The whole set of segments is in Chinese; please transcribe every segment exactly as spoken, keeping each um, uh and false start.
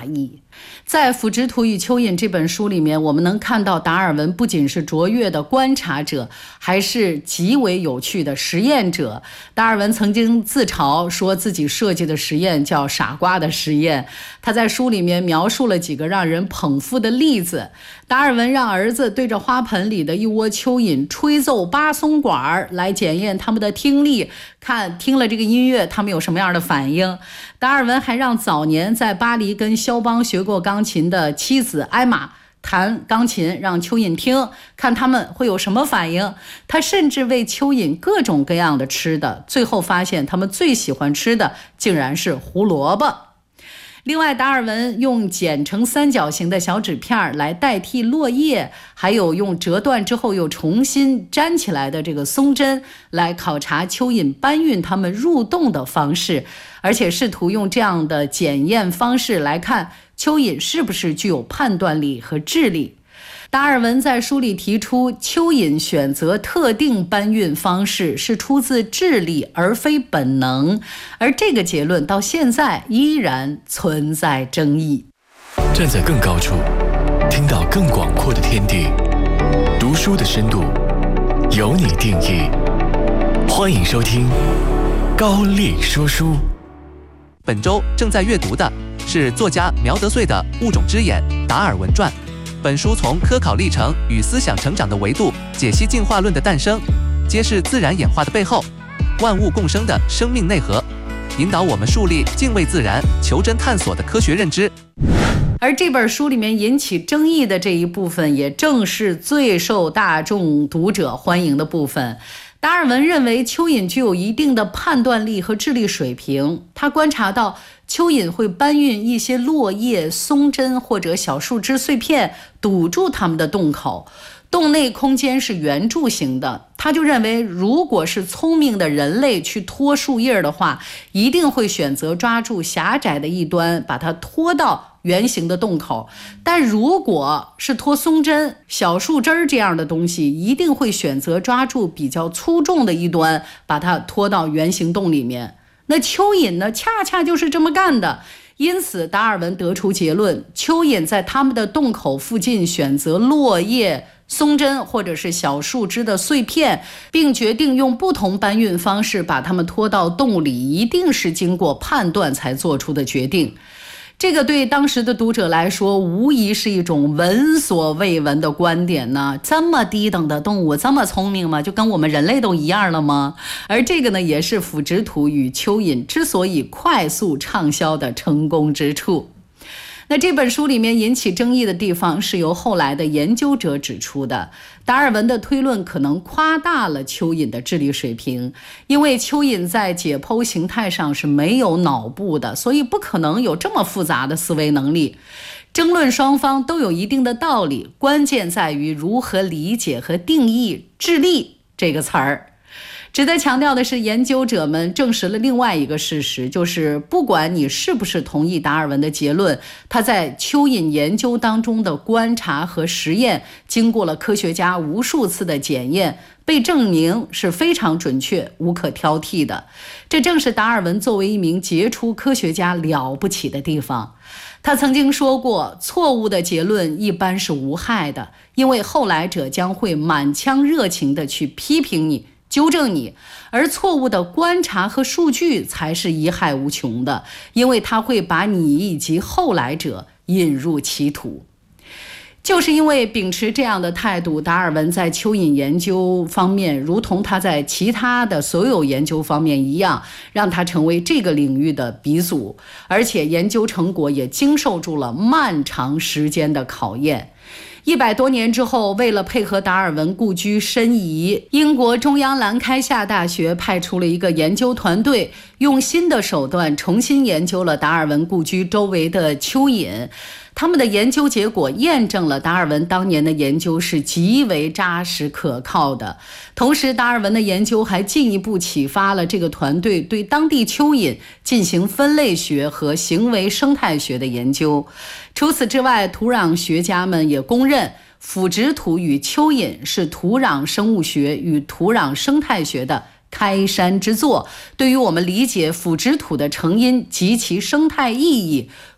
异。在《腐殖土与蚯蚓》这本书里面，我们能看到达尔文不仅是卓越的观察者，还是极为有趣的实验者。达尔文曾经自嘲说自己设计的实验叫傻瓜的实验。他在书里面描述了几个让人捧腹的例子。达尔文让儿子对着花盆里的一窝蚯蚓吹奏巴松管来检验他们的听力，看听了这个音乐他们有什么样的反应。达尔文还让早年在巴黎跟肖邦学过钢琴的妻子艾玛弹钢琴，让蚯蚓听，看他们会有什么反应。他甚至喂蚯蚓各种各样的吃的，最后发现他们最喜欢吃的竟然是胡萝卜。另外，达尔文用剪成三角形的小纸片来代替落叶，还有用折断之后又重新粘起来的这个松针来考察蚯蚓搬运它们入洞的方式，而且试图用这样的检验方式来看蚯蚓是不是具有判断力和智力。达尔文在书里提出，蚯蚓选择特定搬运方式是出自智力而非本能，而这个结论到现在依然存在争议。 站在更高处，听到更广阔的天地，读书的深度由你定义。欢迎收听高力说书。 本周正在阅读的是作家苗德穗的《物种之眼：达尔文传》。本书从科考历程与思想成长的维度解析进化论的诞生，揭示自然演化的背后，万物共生的生命内核，引导我们树立敬畏自然、求真探索的科学认知。 而这本书里面引起争议的这一部分，也正是最受大众读者欢迎的部分。达尔文认为蚯蚓具有一定的判断力和智力水平，他观察到蚯蚓会搬运一些落叶、松针或者小树枝碎片，堵住它们的洞口。洞内空间是圆柱形的，他就认为如果是聪明的人类去拖树叶的话，一定会选择抓住狭窄的一端，把它拖到圆形的洞口。但如果是拖松针、小树枝这样的东西，一定会选择抓住比较粗重的一端，把它拖到圆形洞里面。那蚯蚓呢，恰恰就是这么干的。因此达尔文得出结论，蚯蚓在它们的洞口附近选择落叶、松针或者是小树枝的碎片，并决定用不同搬运方式把它们拖到洞里，一定是经过判断才做出的决定。这个对当时的读者来说，无疑是一种闻所未闻的观点呢。这么低等的动物这么聪明吗？就跟我们人类都一样了吗？而这个呢，也是腐殖土与蚯蚓之所以快速畅销的成功之处。那这本书里面引起争议的地方是由后来的研究者指出的。达尔文的推论可能夸大了蚯蚓的智力水平，因为蚯蚓在解剖形态上是没有脑部的，所以不可能有这么复杂的思维能力。争论双方都有一定的道理，关键在于如何理解和定义智力这个词儿。值得强调的是，研究者们证实了另外一个事实，就是不管你是不是同意达尔文的结论，他在蚯蚓研究当中的观察和实验经过了科学家无数次的检验，被证明是非常准确、无可挑剔的。这正是达尔文作为一名杰出科学家了不起的地方。他曾经说过，错误的结论一般是无害的，因为后来者将会满腔热情地去批评你、纠正你，而错误的观察和数据才是贻害无穷的，因为它会把你以及后来者引入歧途。就是因为秉持这样的态度，达尔文在蚯蚓研究方面，如同他在其他的所有研究方面一样，让他成为这个领域的鼻祖，而且研究成果也经受住了漫长时间的考验。一百多年之后，为了配合达尔文故居申遗，英国中央兰开夏大学派出了一个研究团队，用新的手段重新研究了达尔文故居周围的蚯蚓。他们的研究结果验证了达尔文当年的研究是极为扎实可靠的。同时，达尔文的研究还进一步启发了这个团队对当地蚯蚓进行分类学和行为生态学的研究。除此之外，土壤学家们也公认，腐殖土与蚯蚓是土壤生物学与土壤生态学的开山之作，对于我们理解腐殖土的成因及其生态意义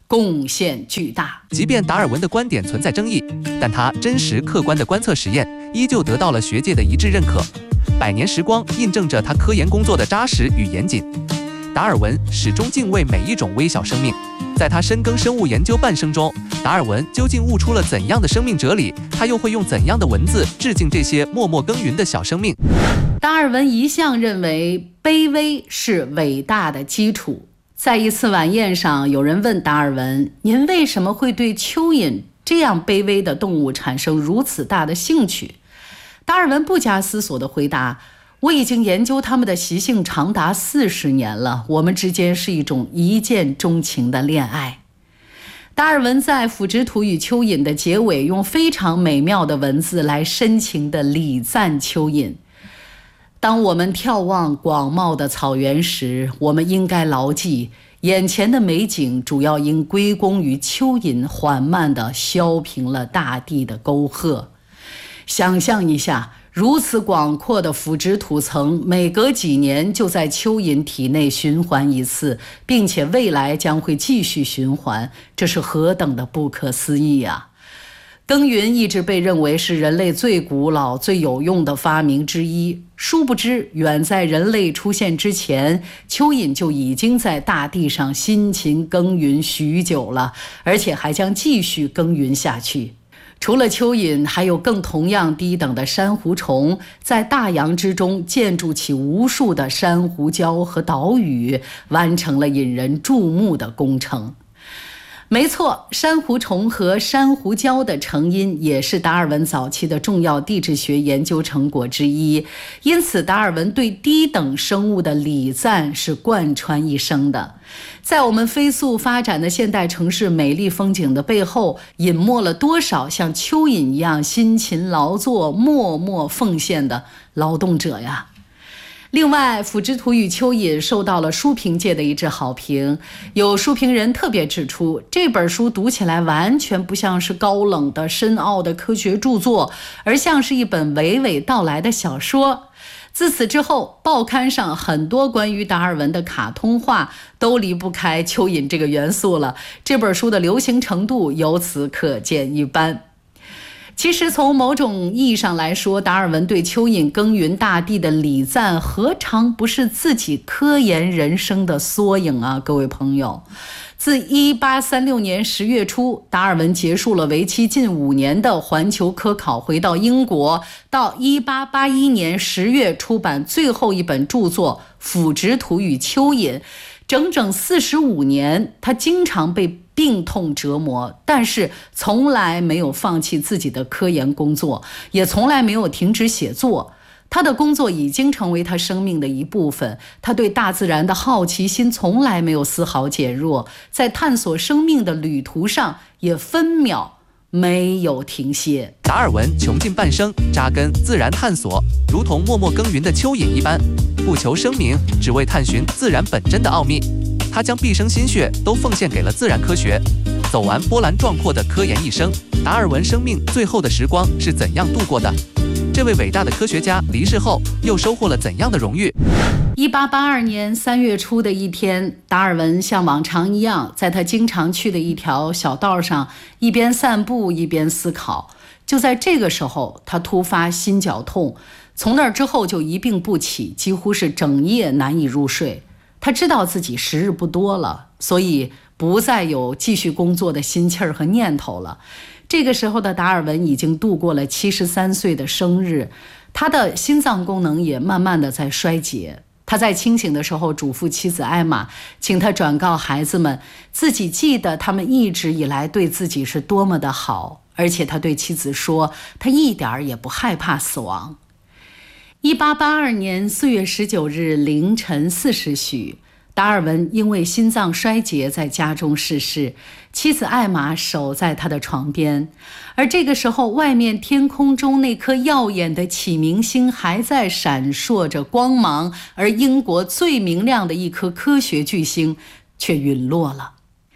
贡献巨大。 即便达尔文的观点存在争议，但他真实客观的观测实验依旧得到了学界的一致认可。百年时光印证着他科研工作的扎实与严谨。达尔文始终敬畏每一种微小生命，在他深耕生物研究半生中，达尔文究竟悟出了怎样的生命哲理？他又会用怎样的文字致敬这些默默耕耘的小生命？ 达尔文一向认为卑微是伟大的基础。在一次晚宴上，有人问达尔文：“您为什么会对蚯蚓这样卑微的动物产生如此大的兴趣？”达尔文不加思索地回答：“我已经研究它们的习性长达四十年了，我们之间是一种一见钟情的恋爱。”达尔文在《腐殖土与蚯蚓》的结尾用非常美妙的文字来深情地礼赞蚯蚓。当我们眺望广袤的草原时，我们应该牢记，眼前的美景主要应归功于蚯蚓缓慢地削平了大地的沟壑。想象一下，如此广阔的腐殖土层，每隔几年就在蚯蚓体内循环一次，并且未来将会继续循环，这是何等的不可思议啊！耕耘一直被认为是人类最古老、最有用的发明之一。殊不知，远在人类出现之前，蚯蚓就已经在大地上辛勤耕耘许久了，而且还将继续耕耘下去。除了蚯蚓，还有更同样低等的珊瑚虫，在大洋之中建筑起无数的珊瑚礁和岛屿，完成了引人注目的工程。没错，珊瑚虫和珊瑚礁的成因也是达尔文早期的重要地质学研究成果之一，因此达尔文对低等生物的礼赞是贯穿一生的。在我们飞速发展的现代城市美丽风景的背后，隐没了多少像蚯蚓一样辛勤劳作、默默奉献的劳动者呀！另外，《腐殖土与蚯蚓》受到了书评界的一致好评。有书评人特别指出，这本书读起来完全不像是高冷的深奥的科学著作，而像是一本娓娓道来的小说。自此之后，报刊上很多关于达尔文的卡通画都离不开蚯蚓这个元素了，这本书的流行程度由此可见一斑。其实从某种意义上来说，达尔文对蚯蚓耕耘大地的礼赞何尝不是自己科研人生的缩影啊，各位朋友。自一八三六年十月初，达尔文结束了为期近五年的环球科考，回到英国，到一八八一年十月出版最后一本著作《腐殖土与蚯蚓》。整整四十五年，他经常被病痛折磨，但是从来没有放弃自己的科研工作，也从来没有停止写作。他的工作已经成为他生命的一部分，他对大自然的好奇心从来没有丝毫减弱，在探索生命的旅途上也分秒没有停歇。 达尔文穷尽半生扎根自然探索，如同默默耕耘的蚯蚓一般，不求声名，只为探寻自然本真的奥秘。他将毕生心血都奉献给了自然科学，走完波澜壮阔的科研一生。达尔文生命最后的时光是怎样度过的？这位伟大的科学家离世后又收获了怎样的荣誉？ 一八八二年三月初的一天，达尔文像往常一样，在他经常去的一条小道上，一边散步一边思考。就在这个时候，他突发心绞痛，从那之后就一病不起，几乎是整夜难以入睡。他知道自己时日不多了，所以不再有继续工作的心气儿和念头了。这个时候的达尔文已经度过了七十三岁的生日，他的心脏功能也慢慢的在衰竭。他在清醒的时候嘱咐妻子艾玛，请他转告孩子们，自己记得他们一直以来对自己是多么的好，而且他对妻子说，他一点也不害怕死亡。一八八二年四月十九日凌晨四时许，达尔文因为心脏衰竭在家中逝世，妻子艾玛守在他的床边。而这个时候，外面天空中那颗耀眼的启明星还在闪烁着光芒，而英国最明亮的一颗科学巨星却陨落了。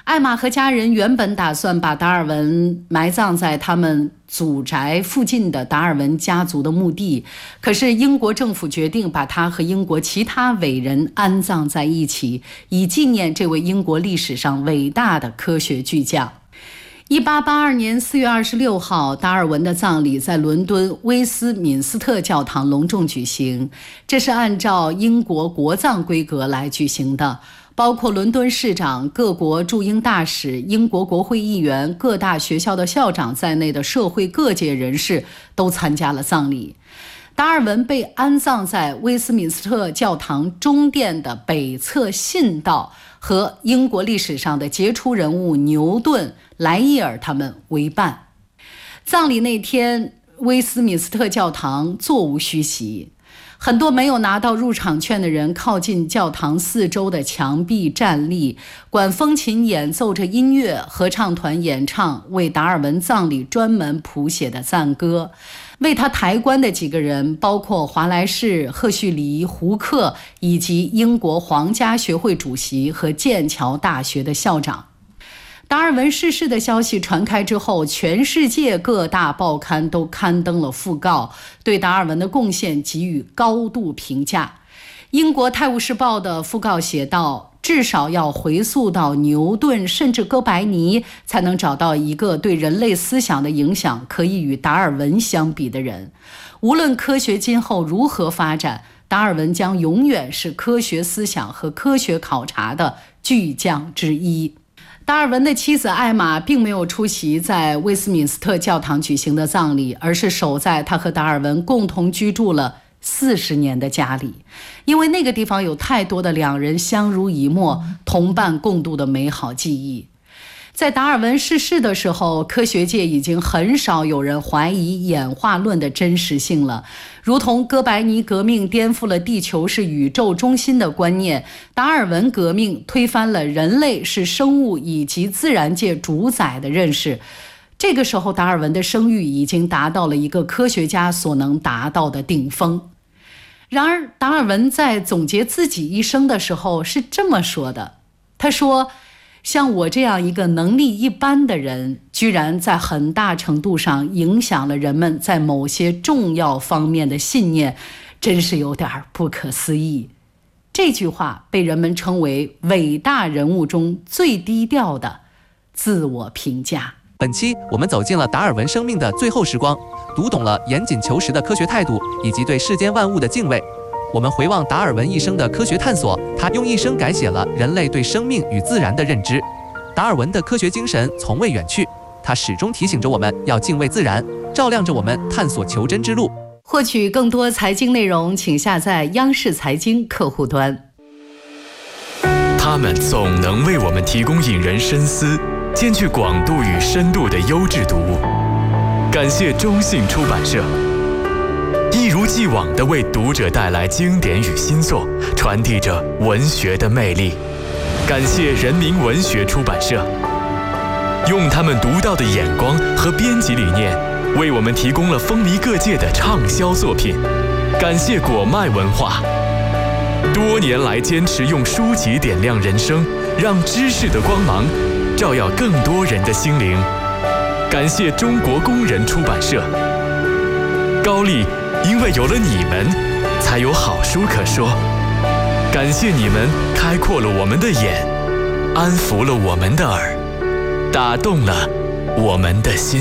艾玛和家人原本打算把达尔文埋葬在他们祖宅附近的达尔文家族的墓地，可是英国政府决定把他和英国其他伟人安葬在一起，以纪念这位英国历史上伟大的科学巨匠。一八八二年四月二十六号，达尔文的葬礼在伦敦威斯敏斯特教堂隆重举行，这是按照英国国葬规格来举行的。包括伦敦市长、各国驻英大使、英国国会议员、各大学校的校长在内的社会各界人士都参加了葬礼。达尔文被安葬在威斯敏斯特教堂中殿的北侧信道，和英国历史上的杰出人物牛顿、莱伊尔他们为伴。葬礼那天，威斯敏斯特教堂座无虚席。很多没有拿到入场券的人靠近教堂四周的墙壁站立，管风琴演奏着音乐，合唱团演唱为达尔文葬礼专门谱写的赞歌。为他抬棺的几个人包括华莱士、赫胥黎、胡克以及英国皇家学会主席和剑桥大学的校长。达尔文逝世的消息传开之后，全世界各大报刊都刊登了讣告，对达尔文的贡献给予高度评价。英国《泰晤士报》的讣告写道，至少要回溯到牛顿甚至哥白尼，才能找到一个对人类思想的影响可以与达尔文相比的人。无论科学今后如何发展，达尔文将永远是科学思想和科学考察的巨匠之一。达尔文的妻子艾玛并没有出席在威斯敏斯特教堂举行的葬礼，而是守在他和达尔文共同居住了四十年的家里，因为那个地方有太多的两人相濡以沫、同伴共度的美好记忆。在达尔文逝世的时候，科学界已经很少有人怀疑演化论的真实性了。如同哥白尼革命颠覆了地球是宇宙中心的观念，达尔文革命推翻了人类是生物以及自然界主宰的认识。这个时候，达尔文的声誉已经达到了一个科学家所能达到的顶峰。然而，达尔文在总结自己一生的时候是这么说的，他说，像我这样一个能力一般的人，居然在很大程度上影响了人们在某些重要方面的信念，真是有点不可思议。这句话被人们称为伟大人物中最低调的自我评价。 本期我们走进了达尔文生命的最后时光，读懂了严谨求实的科学态度以及对世间万物的敬畏。我们回望达尔文一生的科学探索，他用一生改写了人类对生命与自然的认知。达尔文的科学精神从未远去，他始终提醒着我们要敬畏自然，照亮着我们探索求真之路。 获取更多财经内容，请下载央视财经客户端。 他们总能为我们提供引人深思、兼具广度与深度的优质读物。感谢中信出版社，一如既往地为读者带来经典与新作，传递着文学的魅力。感谢人民文学出版社，用他们独到的眼光和编辑理念，为我们提供了风靡各界的畅销作品。感谢果麦文化，多年来坚持用书籍点亮人生，让知识的光芒照耀更多人的心灵。感谢中国工人出版社，高丽因为有了你们，才有好书可说。感谢你们开阔了我们的眼，安抚了我们的耳，打动了我们的心。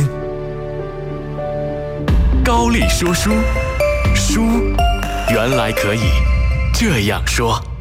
高丽说书，书原来可以这样说。